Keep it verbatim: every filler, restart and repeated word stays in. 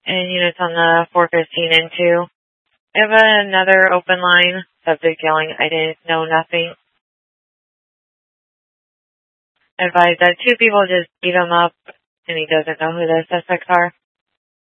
and units on the four fifteen and two. I have another open line. Subject yelling, I didn't know nothing. Advise that two people just beat him up, and he doesn't know who the suspects are.